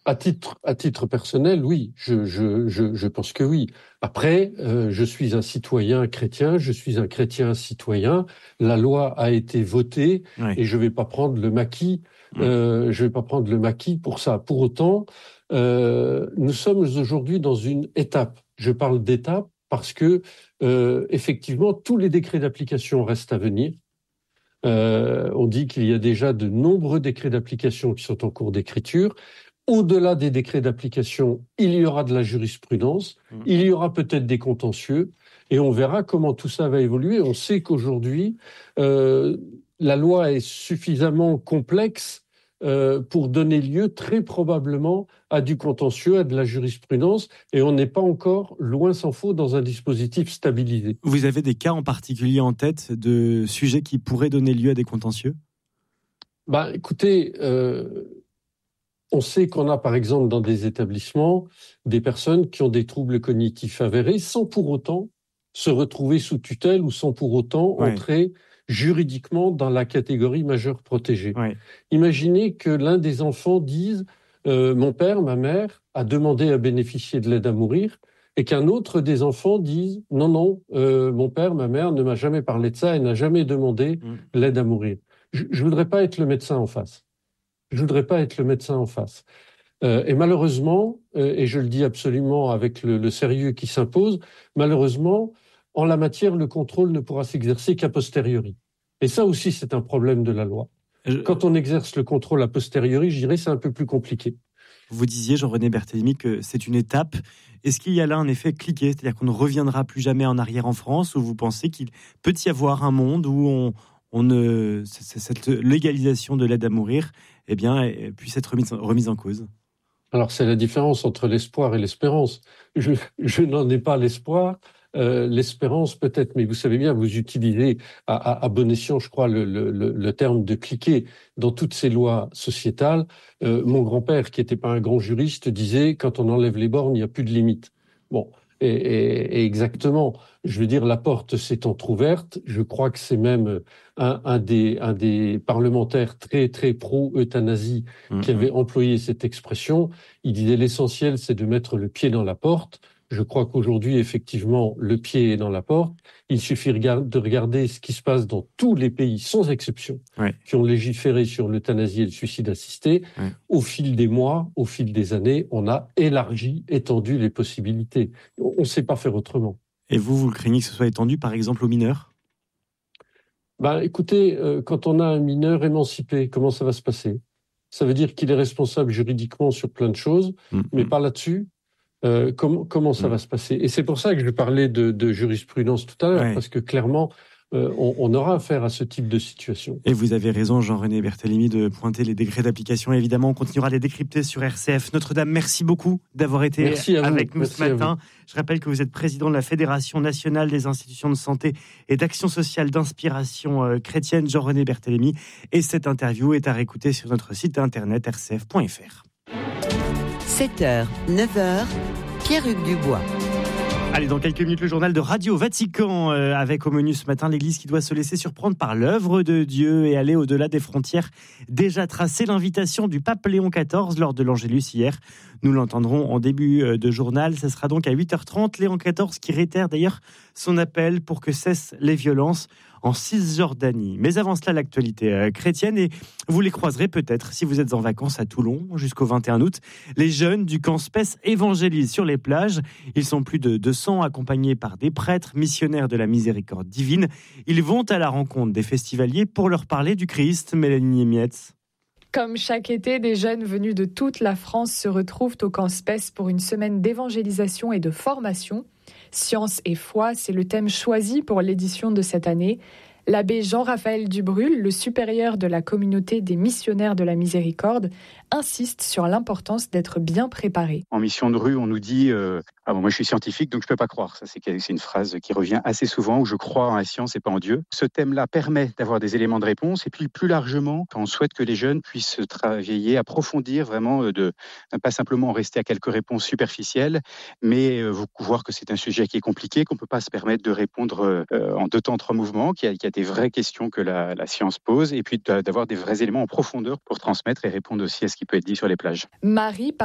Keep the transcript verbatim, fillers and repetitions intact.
À titre, à titre personnel, oui, je, je, je, je pense que oui. Après, euh, je suis un citoyen chrétien, je suis un chrétien citoyen. La loi a été votée Oui. et je vais pas prendre le maquis. Mmh. Euh, je vais pas prendre le maquis pour ça. Pour autant, euh, nous sommes aujourd'hui dans une étape. Je parle d'étape parce que euh, effectivement, tous les décrets d'application restent à venir. Euh, on dit qu'il y a déjà de nombreux décrets d'application qui sont en cours d'écriture. Au-delà des décrets d'application, il y aura de la jurisprudence, Mmh. il y aura peut-être des contentieux, et on verra comment tout ça va évoluer. On sait qu'aujourd'hui, euh, la loi est suffisamment complexe euh, pour donner lieu très probablement à du contentieux, à de la jurisprudence, et on n'est pas encore, loin s'en faut, dans un dispositif stabilisé. Vous avez des cas en particulier en tête de sujets qui pourraient donner lieu à des contentieux ? Bah, écoutez, euh, on sait qu'on a, par exemple, dans des établissements, des personnes qui ont des troubles cognitifs avérés sans pour autant se retrouver sous tutelle ou sans pour autant Ouais. entrer juridiquement dans la catégorie majeure protégée. Ouais. Imaginez que l'un des enfants dise euh, « Mon père, ma mère a demandé à bénéficier de l'aide à mourir » et qu'un autre des enfants dise « Non, non, euh, mon père, ma mère ne m'a jamais parlé de ça et n'a jamais demandé Mmh. l'aide à mourir. » Je ne voudrais pas être le médecin en face. Je voudrais pas être le médecin en face. Euh, et malheureusement, euh, et je le dis absolument avec le, le sérieux qui s'impose, malheureusement, en la matière, le contrôle ne pourra s'exercer qu'a posteriori. Et ça aussi, c'est un problème de la loi. Je... Quand on exerce le contrôle a posteriori, je dirais c'est un peu plus compliqué. Vous disiez, Jean-René Berthélemy, que c'est une étape. Est-ce qu'il y a là un effet cliquet, c'est-à-dire qu'on ne reviendra plus jamais en arrière en France, ou vous pensez qu'il peut y avoir un monde où on, on ne, cette légalisation de l'aide à mourir eh bien, puisse être remise, remise en cause ? Alors, c'est la différence entre l'espoir et l'espérance. Je, je n'en ai pas l'espoir, euh, l'espérance peut-être, mais vous savez bien, vous utilisez à, à, à bon escient, je crois, le, le, le terme de cliquer dans toutes ces lois sociétales. Euh, mon grand-père, qui n'était pas un grand juriste, disait « quand on enlève les bornes, il n'y a plus de limite ». Bon, et, et, et exactement, je veux dire, la porte s'est entrouverte. Je crois que c'est même un, un, des, un des parlementaires très, très pro-euthanasie mmh. qui avait employé cette expression. Il disait l'essentiel, c'est de mettre le pied dans la porte. Je crois qu'aujourd'hui, effectivement, le pied est dans la porte. Il suffit de regarder ce qui se passe dans tous les pays, sans exception, ouais. qui ont légiféré sur l'euthanasie et le suicide assisté. Ouais. Au fil des mois, au fil des années, on a élargi, étendu les possibilités. On ne sait pas faire autrement. Et vous, vous craignez que ce soit étendu, par exemple, aux mineurs ? Ben, écoutez, euh, quand on a un mineur émancipé, comment ça va se passer ? Ça veut dire qu'il est responsable juridiquement sur plein de choses, mmh. mais pas là-dessus. Euh, comment, comment ça mmh. va se passer ? Et c'est pour ça que je parlais de, de jurisprudence tout à l'heure, ouais. parce que clairement, euh, on, on aura affaire à ce type de situation. Et vous avez raison, Jean-René Berthélemy, de pointer les décrets d'application. Évidemment, on continuera à les décrypter sur R C F. Notre-Dame, merci beaucoup d'avoir été avec nous merci ce matin. Je rappelle que vous êtes président de la Fédération nationale des institutions de santé et d'action sociale d'inspiration chrétienne, Jean-René Berthélemy. Et cette interview est à réécouter sur notre site internet r c f point f r. sept heures, neuf heures, Pierre-Hugues Dubois. Allez, dans quelques minutes, le journal de Radio Vatican, euh, avec au menu ce matin l'Église qui doit se laisser surprendre par l'œuvre de Dieu et aller au-delà des frontières déjà tracées. L'invitation du pape Léon quatorze lors de l'Angélus hier. Nous l'entendrons en début de journal. Ce sera donc à huit heures trente. Léon quatorze qui réitère d'ailleurs son appel pour que cessent les violences en Cisjordanie. Mais avant cela, l'actualité chrétienne, et vous les croiserez peut-être si vous êtes en vacances à Toulon jusqu'au vingt et un août. Les jeunes du camp Spes évangélisent sur les plages. Ils sont plus de deux cents, accompagnés par des prêtres, missionnaires de la miséricorde divine. Ils vont à la rencontre des festivaliers pour leur parler du Christ. Mélanie Mietz. Comme chaque été, des jeunes venus de toute la France se retrouvent au camp Spes pour une semaine d'évangélisation et de formation. Science et foi, c'est le thème choisi pour l'édition de cette année. L'abbé Jean-Raphaël Dubrul, le supérieur de la communauté des missionnaires de la miséricorde, insiste sur l'importance d'être bien préparé. En mission de rue, on nous dit euh, « Ah bon, moi je suis scientifique, donc je ne peux pas croire ». Ça, c'est, c'est une phrase qui revient assez souvent, où je crois en la science et pas en Dieu. Ce thème-là permet d'avoir des éléments de réponse, et puis plus largement, on souhaite que les jeunes puissent travailler, approfondir vraiment, de pas simplement rester à quelques réponses superficielles, mais euh, voir que c'est un sujet qui est compliqué, qu'on ne peut pas se permettre de répondre euh, en deux temps, trois mouvements, qu'il y a, qu'il y a des vraies questions que la, la science pose, et puis d'avoir des vrais éléments en profondeur pour transmettre et répondre aussi à ce qui peut être dit sur les plages. Marie